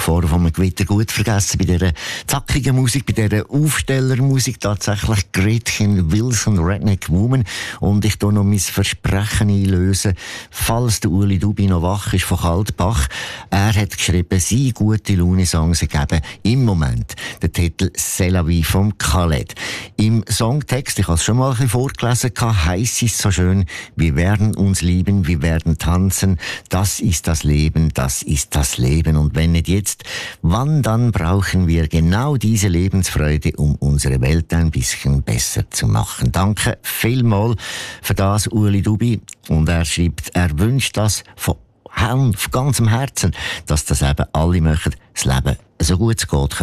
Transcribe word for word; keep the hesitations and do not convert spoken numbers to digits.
vor vom Gewitter gut vergessen bei dieser zackigen Musik, bei dieser Aufstellermusik tatsächlich Gretchen Wilson, Redneck Woman. Und ich tue noch mein Versprechen einlösen, falls der Ueli Dubi noch wach ist von Kaltbach. Er hat geschrieben, sie gute Laune-Songs ergeben im Moment der Titel C'est la vie vom Khaled. Im Songtext, ich habe es schon mal ein bisschen vorgelesen, heisst es so schön, wir werden uns lieben, wir werden tanzen, das ist das Leben, das ist das Leben. Und wenn nicht jetzt, wann dann brauchen wir genau diese Lebensfreude, um unsere Welt ein bisschen besser zu machen. Danke vielmals für das, Ueli Dubi. Und er schreibt, er wünscht das von von ganzem Herzen, dass das eben alle möchten, das Leben so gut es geht